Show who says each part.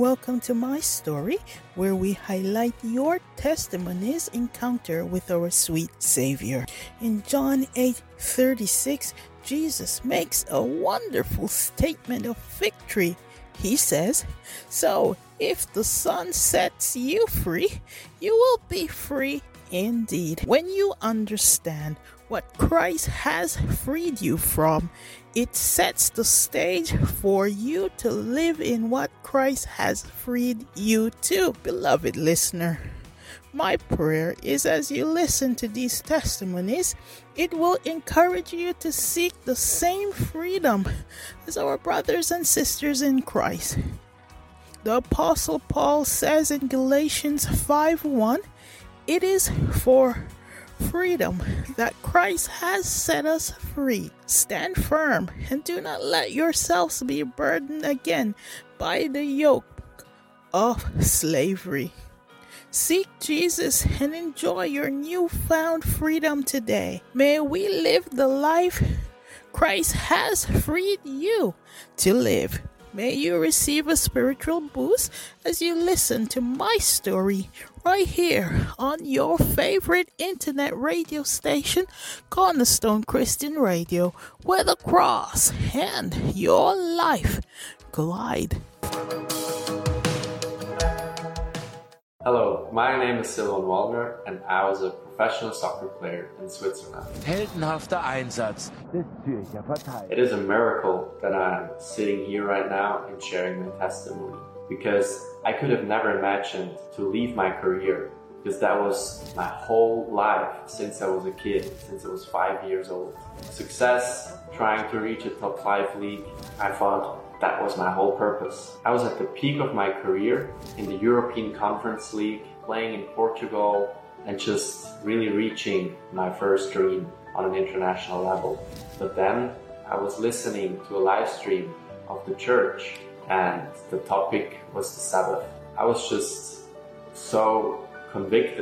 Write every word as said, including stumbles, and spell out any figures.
Speaker 1: welcome to my story, where we highlight your testimony's encounter with our sweet Savior. In John eight thirty-six, Jesus makes a wonderful statement of victory. He says, "So if the Son sets you free, you will be free indeed." When you understand what Christ has freed you from, it sets the stage for you to live in what Christ has freed you to. Beloved listener, my prayer is as you listen to these testimonies, it will encourage you to seek the same freedom as our brothers and sisters in Christ. The Apostle Paul says in Galatians five one, "It is for freedom that Christ has set us free. Stand firm and do not let yourselves be burdened again by the yoke of slavery." Seek Jesus and enjoy your newfound freedom today. May we live the life Christ has freed you to live. May you receive a spiritual boost as you listen to my story right here on your favorite internet radio station, Cornerstone Christian Radio, where the cross and your life collide.
Speaker 2: Hello, my name is Silvan Waldner and I was a professional soccer player in Switzerland.
Speaker 3: Heldenhafter Einsatz des Zürcher Verteidigers.
Speaker 2: It is a miracle that I'm sitting here right now and sharing my testimony, because I could have never imagined to leave my career, because that was my whole life since I was a kid, since I was five years old. Success, trying to reach a top five league, I thought that was my whole purpose. I was at the peak of my career in the European Conference League, playing in Portugal, and just really reaching my first dream on an international level. But then I was listening to a live stream of the church, and the topic was the Sabbath. I was just so convicted